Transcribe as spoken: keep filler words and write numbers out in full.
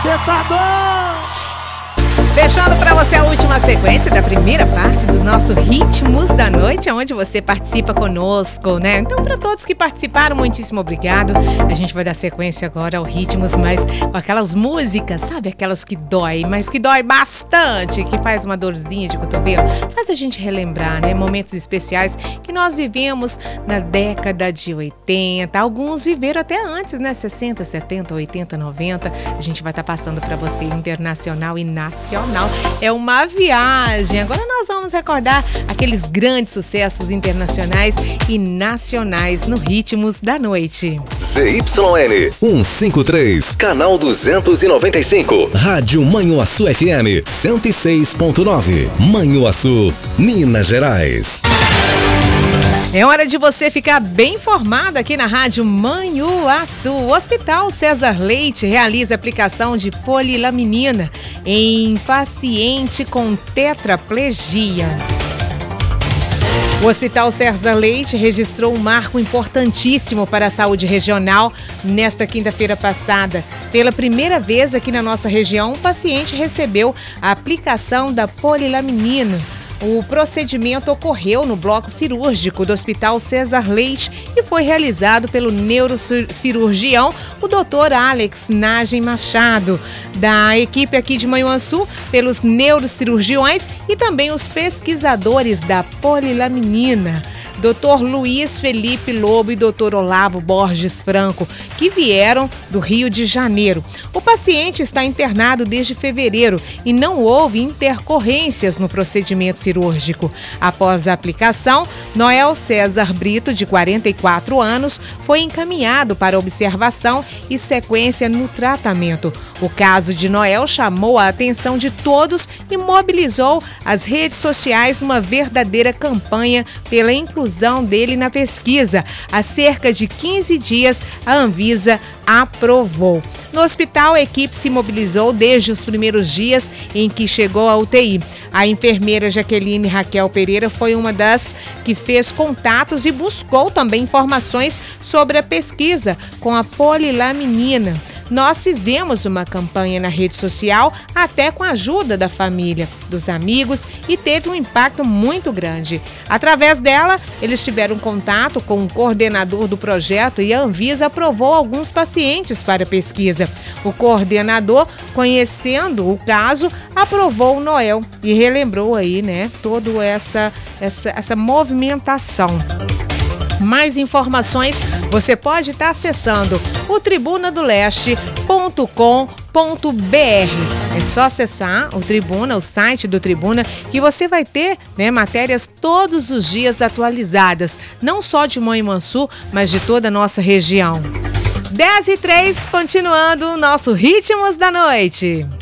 Espetador! Fechando para você a última sequência da primeira parte do nosso Ritmos da Noite, onde você participa conosco, né? Então, para todos que participaram, muitíssimo obrigado. A gente vai dar sequência agora ao Ritmos, mas com aquelas músicas, sabe? Aquelas que dói, mas que dói bastante, que faz uma dorzinha de cotovelo, faz a gente relembrar, né? Momentos especiais que nós vivemos na década de oitenta. Alguns viveram até antes, né? sessenta, setenta, oitenta, noventa. A gente vai estar passando para você internacional e nacional. É uma viagem. Agora nós vamos recordar aqueles grandes sucessos internacionais e nacionais no Ritmos da Noite. Z Y N cento e cinquenta e três, canal duzentos e noventa e cinco, Rádio Manhuaçu F M cento e seis ponto nove, Manhuaçu, Minas Gerais. É hora de você ficar bem informado aqui na Rádio Manhuaçu. O Hospital César Leite realiza aplicação de polilaminina em paciente com tetraplegia. O Hospital César Leite registrou um marco importantíssimo para a saúde regional nesta quinta-feira passada. Pela primeira vez aqui na nossa região, um paciente recebeu a aplicação da polilaminina. O procedimento ocorreu no bloco cirúrgico do Hospital César Leite e foi realizado pelo neurocirurgião, o doutor Alex Nagem Machado, da equipe aqui de Manhuaçu, pelos neurocirurgiões e também os pesquisadores da polilaminina, doutor Luiz Felipe Lobo e doutor Olavo Borges Franco, que vieram do Rio de Janeiro. O paciente está internado desde fevereiro e não houve intercorrências no procedimento cirúrgico. cirúrgico. Após a aplicação, Noel César Brito, de quarenta e quatro anos, foi encaminhado para observação e sequência no tratamento. O caso de Noel chamou a atenção de todos e mobilizou as redes sociais numa verdadeira campanha pela inclusão dele na pesquisa. Há cerca de quinze dias, a Anvisa aprovou. No hospital, a equipe se mobilizou desde os primeiros dias em que chegou à U T I. A enfermeira Jaqueline Raquel Pereira foi uma das que fez contatos e buscou também informações sobre a pesquisa com a polilaminina. Nós fizemos uma campanha na rede social, até com a ajuda da família, dos amigos, e teve um impacto muito grande. Através dela, eles tiveram contato com o coordenador do projeto e a Anvisa aprovou alguns pacientes para a pesquisa. O coordenador, conhecendo o caso, aprovou o Noel e relembrou aí, né, toda essa, essa, essa movimentação. Mais informações você pode estar acessando o tribuna do leste ponto com ponto b r. É só acessar o Tribuna, o site do Tribuna, que você vai ter, né, matérias todos os dias atualizadas, não só de Manhuaçu, mas de toda a nossa região. dez e três, continuando o nosso Ritmos da Noite.